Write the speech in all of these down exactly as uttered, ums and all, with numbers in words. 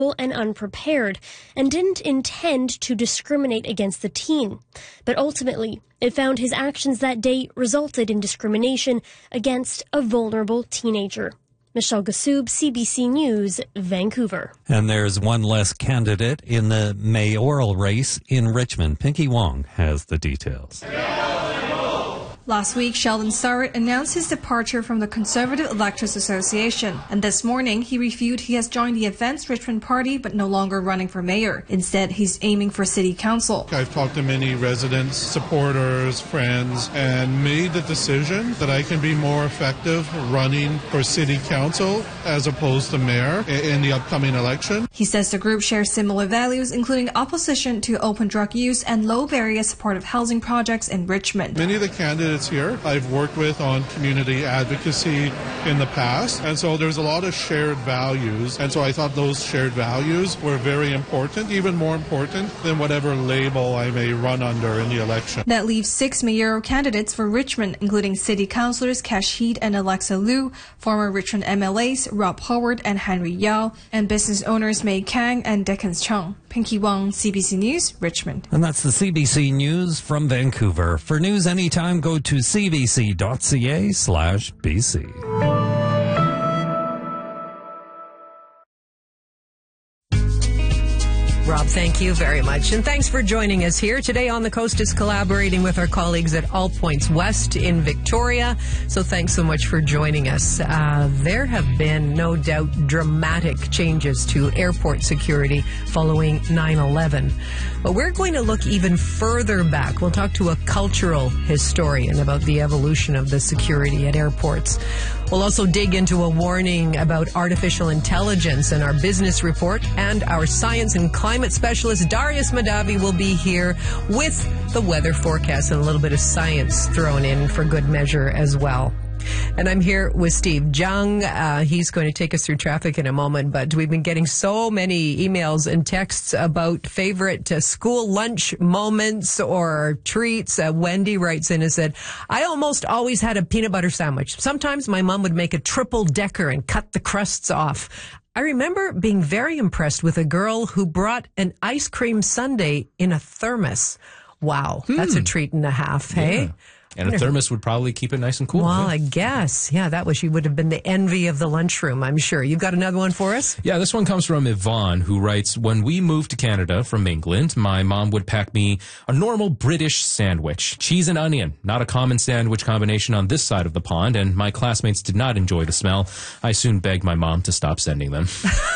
and unprepared, and didn't intend to discriminate against the teen. But ultimately, it found his actions that day resulted in discrimination against a vulnerable teenager. Michelle Gassoub, C B C News, Vancouver. And there's one less candidate in the mayoral race in Richmond. Pinky Wong has the details. Last week, Sheldon Surratt announced his departure from the Conservative Electors Association, and this morning he revealed he has joined the Advanced Richmond Party but no longer running for mayor. Instead, he's aiming for city council. I've talked to many residents, supporters, friends, and made the decision that I can be more effective running for city council as opposed to mayor in the upcoming election. He says the group shares similar values, including opposition to open drug use and low barrier supportive housing projects in Richmond. Many of the candidates here I've worked with on community advocacy in the past, and so there's a lot of shared values, and so I thought those shared values were very important, even more important than whatever label I may run under in the election. That leaves six mayoral candidates for Richmond, including city councillors Kash Heed and Alexa Liu, former Richmond M L As Rob Howard and Henry Yao, and business owners May Kang and Dickens Chung. Pinky Wong, C B C News, Richmond. And that's the C B C News from Vancouver. For news anytime, go to cbc.ca slash BC. Rob, thank you very much. And thanks for joining us here. Today On the Coast is collaborating with our colleagues at All Points West in Victoria. So thanks so much for joining us. Uh, there have been, no doubt, dramatic changes to airport security following nine eleven. But we're going to look even further back. We'll talk to a cultural historian about the evolution of the security at airports. We'll also dig into a warning about artificial intelligence in our business report, and our science and climate specialist Darius Madavi will be here with the weather forecast and a little bit of science thrown in for good measure as well. And I'm here with Steve Jung. Uh, he's going to take us through traffic in a moment, but we've been getting so many emails and texts about favorite uh, school lunch moments or treats. Uh, Wendy writes in and said, I almost always had a peanut butter sandwich. Sometimes my mom would make a triple decker and cut the crusts off. I remember being very impressed with a girl who brought an ice cream sundae in a thermos. Wow, hmm. That's a treat and a half, hey? Yeah. And a thermos would probably keep it nice and cool. Well, right? I guess. Yeah, that was, she would have been the envy of the lunchroom, I'm sure. You've got another one for us? Yeah, this one comes from Yvonne, who writes, when we moved to Canada from England, my mom would pack me a normal British sandwich. Cheese and onion, not a common sandwich combination on this side of the pond, and my classmates did not enjoy the smell. I soon begged my mom to stop sending them.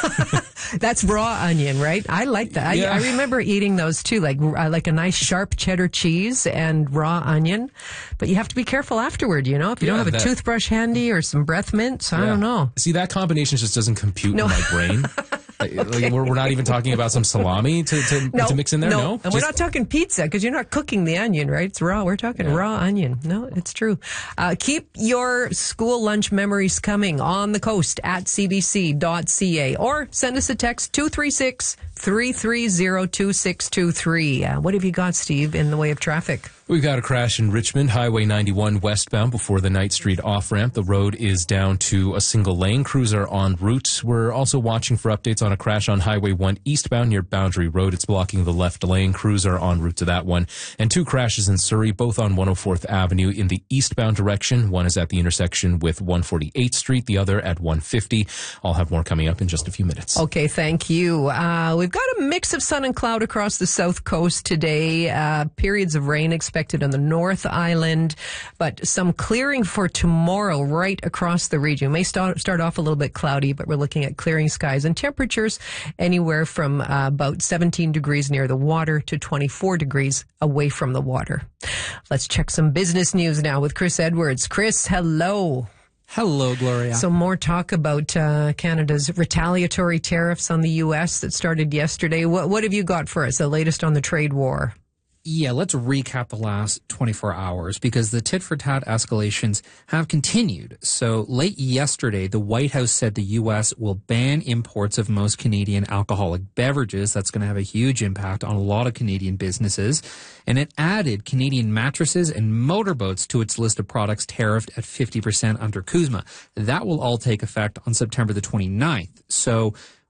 That's raw onion, right? I like that. Yeah. I, I remember eating those too, like uh, like a nice sharp cheddar cheese and raw onion. But you have to be careful afterward, you know, if you yeah, don't have a that, toothbrush handy or some breath mints. I yeah. don't know. See, that combination just doesn't compute no. in my brain. Like, like we're, we're not even talking about some salami to, to, no, to mix in there? No, no? and Just, we're not talking pizza because you're not cooking the onion, right? It's raw. We're talking yeah. raw onion. No, it's true. Uh, keep your school lunch memories coming on the coast at c b c dot c a or send us a text two three six, three three zero, two six two three. Uh, what have you got, Steve, in the way of traffic? We've got a crash in Richmond, Highway ninety-one westbound before the Knight Street off-ramp. The road is down to a single lane. Crews are en route. We're also watching for updates on a crash on Highway one eastbound near Boundary Road. It's blocking the left lane. Crews are en route to that one. And two crashes in Surrey, both on one oh fourth Avenue in the eastbound direction. One is at the intersection with one forty-eighth Street, the other at one fifty. I'll have more coming up in just a few minutes. Okay, thank you. Uh, we've got a mix of sun and cloud across the south coast today. Uh, periods of rain expected on the North Island, but some clearing for tomorrow right across the region. May start, start off a little bit cloudy, but we're looking at clearing skies and temperatures anywhere from uh, about seventeen degrees near the water to twenty-four degrees away from the water. Let's check some business news now with Chris Edwards. Chris, hello. Hello, Gloria. So more talk about uh, Canada's retaliatory tariffs on the U S that started yesterday. What, what have you got for us, the latest on the trade war? Yeah, let's recap the last twenty-four hours because the tit-for-tat escalations have continued. So late yesterday, the White House said the U S will ban imports of most Canadian alcoholic beverages. That's going to have a huge impact on a lot of Canadian businesses. And it added Canadian mattresses and motorboats to its list of products tariffed at fifty percent under CUSMA. That will all take effect on September the twenty-ninth. So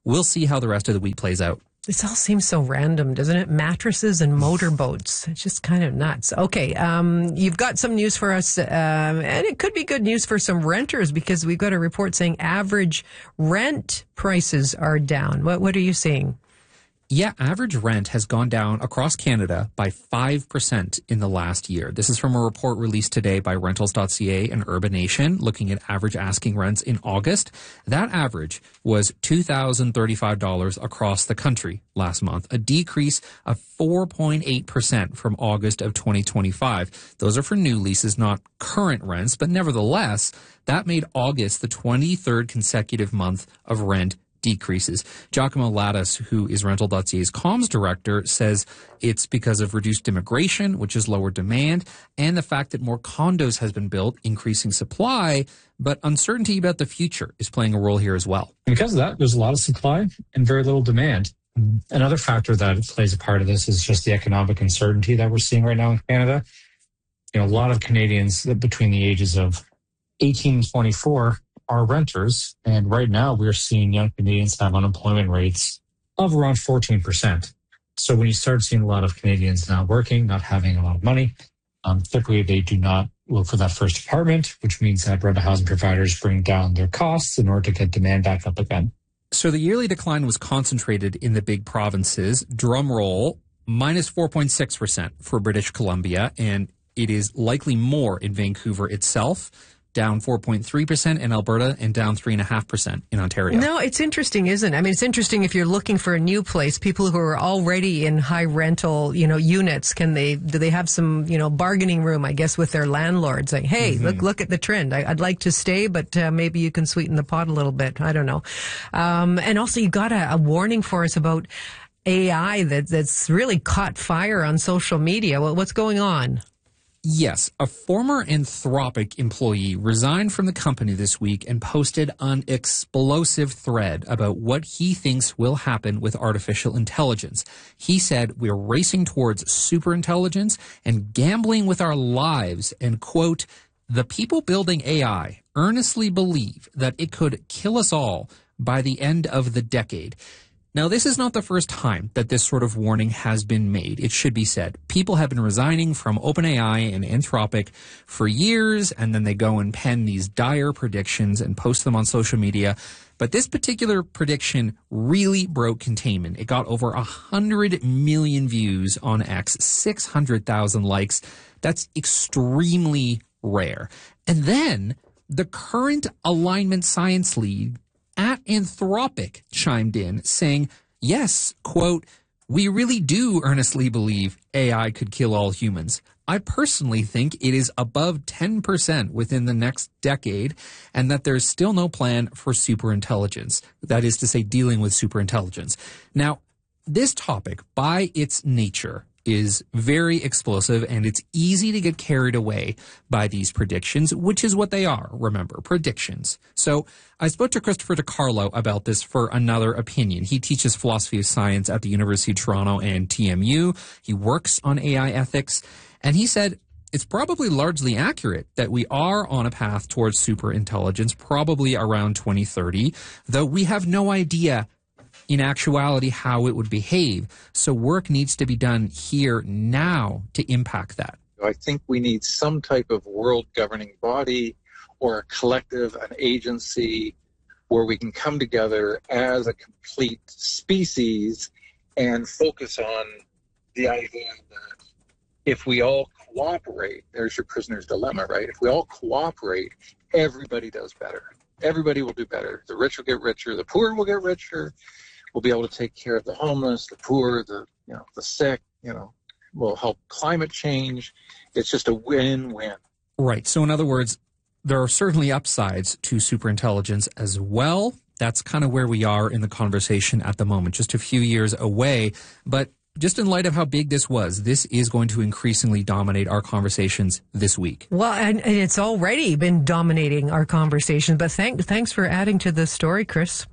we'll see how the rest of the week plays out. This all seems so random, doesn't it? Mattresses and motorboats. It's just kind of nuts. Okay, um, you've got some news for us, um, and it could be good news for some renters because we've got a report saying average rent prices are down. What, what are you seeing? Yeah, average rent has gone down across Canada by five percent in the last year. This is from a report released today by rentals dot c a and Urbanation looking at average asking rents in August. That average was two thousand thirty-five dollars across the country last month, a decrease of four point eight percent from August of twenty twenty-five. Those are for new leases, not current rents, but nevertheless, that made August the twenty-third consecutive month of rent decreases. Giacomo Lattis, who is rental dot c a's comms director, says it's because of reduced immigration, which is lower demand, and the fact that more condos has been built, increasing supply, but uncertainty about the future is playing a role here as well. Because of that, there's a lot of supply and very little demand. Another factor that plays a part of this is just the economic uncertainty that we're seeing right now in Canada. You know, a lot of Canadians between the ages of eighteen and twenty-four are renters, and right now we're seeing young Canadians have unemployment rates of around fourteen percent. So when you start seeing a lot of Canadians not working, not having a lot of money, um, typically they do not look for that first apartment, which means that rental housing providers bring down their costs in order to get demand back up again. So the yearly decline was concentrated in the big provinces. Drum roll, minus four point six percent for British Columbia, and it is likely more in Vancouver itself, down four point three percent in Alberta and down three point five percent in Ontario. No, it's interesting, isn't it? I mean, it's interesting if you're looking for a new place, people who are already in high rental, you know, units, can they, do they have some, you know, bargaining room, I guess, with their landlords? Like, hey, mm-hmm. look, look at the trend. I, I'd like to stay, but uh, maybe you can sweeten the pot a little bit. I don't know. Um, and also you got a, a warning for us about A I that, that's really caught fire on social media. Well, what's going on? Yes, a former Anthropic employee resigned from the company this week and posted an explosive thread about what he thinks will happen with artificial intelligence. He said, we're racing towards superintelligence and gambling with our lives, and quote, the people building A I earnestly believe that it could kill us all by the end of the decade. Now, this is not the first time that this sort of warning has been made. It should be said. People have been resigning from OpenAI and Anthropic for years, and then they go and pen these dire predictions and post them on social media. But this particular prediction really broke containment. It got over one hundred million views on X, six hundred thousand likes. That's extremely rare. And then the current alignment science lead at Anthropic chimed in saying, yes, quote, we really do earnestly believe A I could kill all humans. I personally think it is above ten percent within the next decade, and that there's still no plan for superintelligence. That is to say, dealing with superintelligence. Now, this topic, by its nature, is very explosive, and it's easy to get carried away by these predictions, which is what they are, remember, predictions. So I spoke to Christopher DiCarlo about this for another opinion. He teaches philosophy of science at the University of Toronto and T M U. He works on A I ethics, and he said it's probably largely accurate that we are on a path towards superintelligence, probably around twenty thirty, though we have no idea in actuality how it would behave. So work needs to be done here now to impact that. I think we need some type of world governing body or a collective, an agency where we can come together as a complete species and focus on the idea that if we all cooperate, there's your prisoner's dilemma, right? If we all cooperate, everybody does better. Everybody will do better. The rich will get richer, the poor will get richer. We'll be able to take care of the homeless, the poor, the you know, the sick, you know, we'll help climate change. It's just a win-win. Right. So in other words, there are certainly upsides to superintelligence as well. That's kind of where we are in the conversation at the moment, just a few years away. But just in light of how big this was, this is going to increasingly dominate our conversations this week. Well, and, and it's already been dominating our conversation. But thank, thanks for adding to the story, Chris.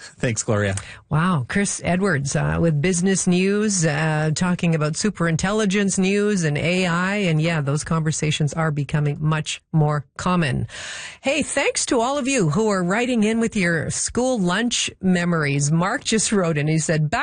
Thanks, Gloria. Wow. Chris Edwards uh, with business news, uh, talking about superintelligence news and A I. And yeah, those conversations are becoming much more common. Hey, thanks to all of you who are writing in with your school lunch memories. Mark just wrote in. He said, back